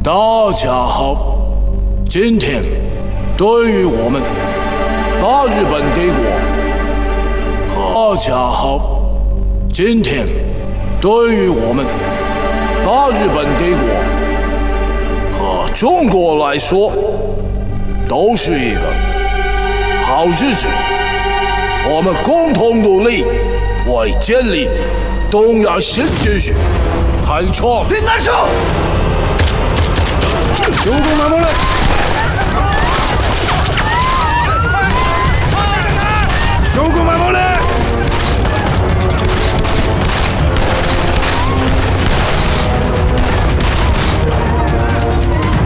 大家好，今天对于我们大日本帝国大家好，今天对于我们大日本帝国和中国来说，都是一个好日子。我们共同努力，为建立东亚新秩序开创。 林大圣，主公马木勒。